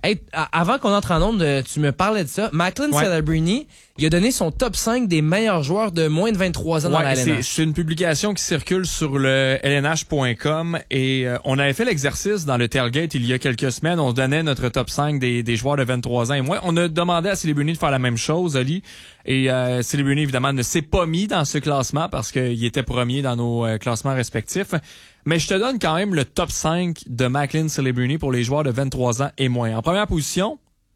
Hey, avant qu'on entre en onde, tu me parlais de ça. Macklin Celebrini, il a donné son top 5 des meilleurs joueurs de moins de 23 ans dans la LNH. C'est une publication qui circule sur le lnh.com et on avait fait l'exercice dans le Tailgate il y a quelques semaines. On se donnait notre top 5 des joueurs de 23 ans et moins. On a demandé à Celebrini de faire la même chose, Oli. Et Celebrini, évidemment, ne s'est pas mis dans ce classement parce qu'il était premier dans nos classements respectifs. Mais je te donne quand même le top 5 de Macklin Celebrini pour les joueurs de 23 ans et moins. En première position,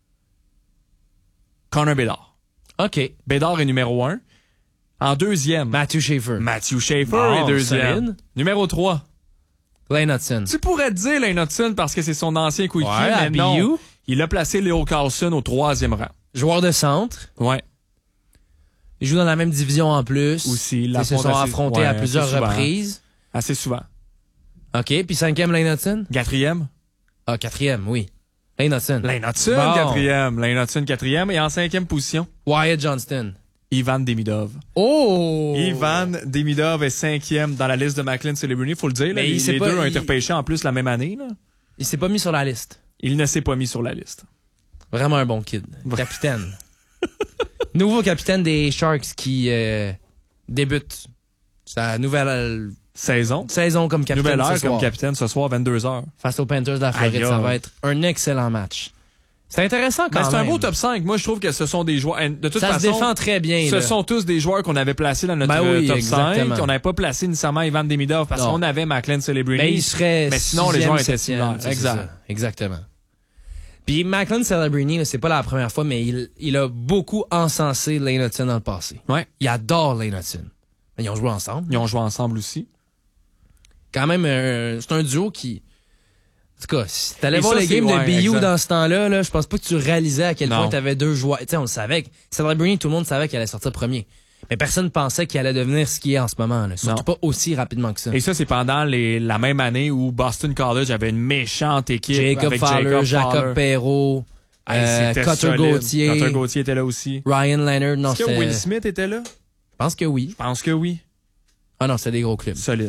Connor Bedard. OK. Bedard est numéro 1. En deuxième, Matthew Schaefer. Est deuxième. Solide. Numéro 3. Lane Hudson. Tu pourrais te dire Lane Hudson parce que c'est son ancien coéquipier, Ouais, mais non. Il a placé Leo Carlson au 3e rang. Joueur de centre. Ouais. Ils jouent dans la même division en plus. Aussi. Ils se sont affrontés à plusieurs reprises. Assez souvent. OK. Puis 5e, Lane Hudson? 4e. Ah, 4e, oui. Lane Hudson. Lane Hudson, Bon. 4e. Lane Hudson, 4e. Et en 5e position, Wyatt Johnston. Ivan Demidov. Oh! Ivan Demidov est 5e dans la liste de Macklin Celebrini, faut le dire. Là, Mais les deux ont été repêchés en plus la même année. Là. Il s'est pas mis sur la liste. Il ne s'est pas mis sur la liste. Vraiment un bon kid. Capitaine. Nouveau capitaine des Sharks qui débute sa nouvelle saison comme capitaine. Nouvelle heure ce soir. comme capitaine ce soir, 22h. Face aux Panthers de la Floride, ça va être un excellent match. C'est intéressant quand même. C'est un beau top 5. Moi, je trouve que ce sont des joueurs... De toute ça façon, se défend très bien. Ce là. sont tous des joueurs qu'on avait placés dans notre top exactement. 5. On n'avait pas placé nécessairement Ivan Demidov parce qu'on avait Macklin Celebrini. Mais il serait mais sinon, les joueurs étaient 7e, similaires. Exact. Exactement. Puis Macklin Celebrini, là, c'est pas la première fois, mais il a beaucoup encensé Lane Hudson dans le passé. Ouais. Il adore Lane Hudson. Ils ont joué ensemble. Ils ont joué ensemble aussi. Quand même, c'est un duo qui... En tout cas, si t'allais voir les games de BU dans ce temps-là, là, je pense pas que tu réalisais à quel point t'avais deux joueurs. Tu sais, on le savait. Celebrini, tout le monde savait qu'il allait sortir premier. Mais personne pensait qu'il allait devenir ce qu'il est en ce moment. Là. Surtout pas aussi rapidement que ça. Et ça, c'est pendant la même année où Boston College avait une méchante équipe. Jacob Fowler, Jacob Perreault, Cutter Gauthier. Cutter Gauthier était là aussi. Ryan Leonard. Non, est-ce que Will Smith était là? Je pense que oui. Je pense que oui. Ah non, c'est des gros clubs. Solide.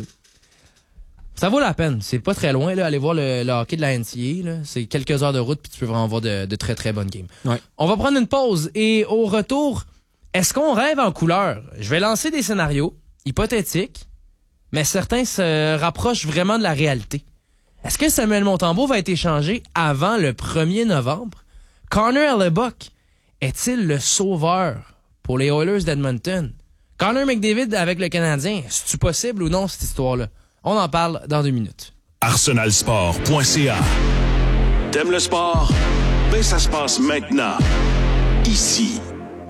Ça vaut la peine. C'est pas très loin, là. Aller voir le hockey de la NCAA, là. C'est quelques heures de route puis tu peux vraiment voir de très, très bonnes games. Ouais. On va prendre une pause et au retour, est-ce qu'on rêve en couleur? Je vais lancer des scénarios hypothétiques, mais certains se rapprochent vraiment de la réalité. Est-ce que Samuel Montembeault va être échangé avant le 1er novembre? Connor Hellebuyck est-il le sauveur pour les Oilers d'Edmonton? Connor McDavid avec le Canadien, c'est-tu possible ou non cette histoire-là? On en parle dans 2 minutes. arsenalsport.ca. T'aimes le sport? Ben ça se passe maintenant. Ici.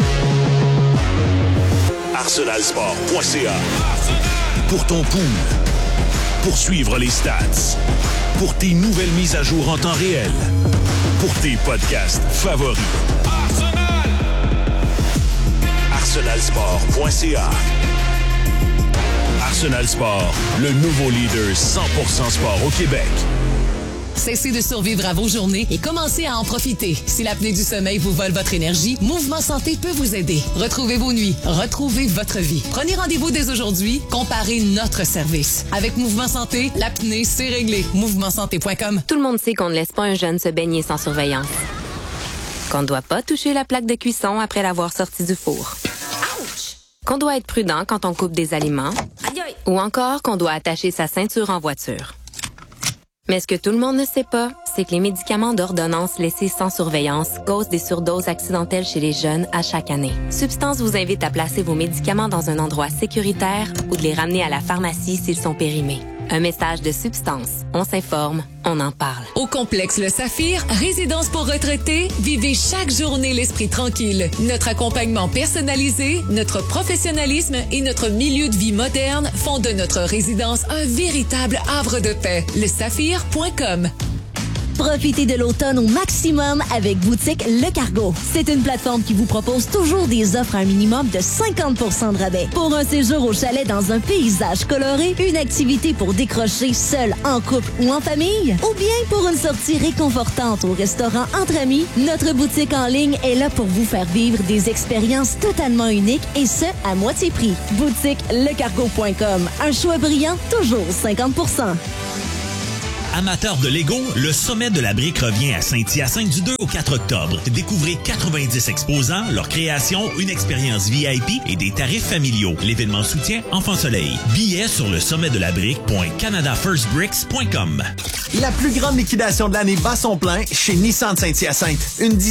arsenalsport.ca. Pour ton pool. Pour suivre les stats. Pour tes nouvelles mises à jour en temps réel. Pour tes podcasts favoris. arsenalsport.ca. Arsenal Sport, le nouveau leader 100% sport au Québec. Cessez de survivre à vos journées et commencez à en profiter. Si l'apnée du sommeil vous vole votre énergie, Mouvement Santé peut vous aider. Retrouvez vos nuits, retrouvez votre vie. Prenez rendez-vous dès aujourd'hui, comparez notre service. Avec Mouvement Santé, l'apnée, c'est réglé. MouvementSanté.com. Tout le monde sait qu'on ne laisse pas un jeune se baigner sans surveillance. Qu'on ne doit pas toucher la plaque de cuisson après l'avoir sorti du four. Qu'on doit être prudent quand on coupe des aliments. Ou encore qu'on doit attacher sa ceinture en voiture. Mais ce que tout le monde ne sait pas, c'est que les médicaments d'ordonnance laissés sans surveillance causent des surdoses accidentelles chez les jeunes à chaque année. Substance vous invite à placer vos médicaments dans un endroit sécuritaire ou de les ramener à la pharmacie s'ils sont périmés. Un message de Substance. On s'informe, on en parle. Au complexe Le Saphir, résidence pour retraités, vivez chaque journée l'esprit tranquille. Notre accompagnement personnalisé, notre professionnalisme et notre milieu de vie moderne font de notre résidence un véritable havre de paix. Lesaphir.com. Profitez de l'automne au maximum avec Boutique Le Cargo. C'est une plateforme qui vous propose toujours des offres à un minimum de 50% de rabais. Pour un séjour au chalet dans un paysage coloré, une activité pour décrocher seul, en couple ou en famille, ou bien pour une sortie réconfortante au restaurant entre amis, notre boutique en ligne est là pour vous faire vivre des expériences totalement uniques et ce, à moitié prix. BoutiqueLecargo.com. Un choix brillant, toujours 50%. Amateurs de Lego, le Sommet de la Brique revient à Saint-Hyacinthe du 2 au 4 octobre. Découvrez 90 exposants, leurs créations, une expérience VIP et des tarifs familiaux. L'événement soutient Enfant Soleil. Billets sur le sommetdelabrique.canadafirstbricks.com. La plus grande liquidation de l'année bat son plein chez Nissan Saint-Hyacinthe. Une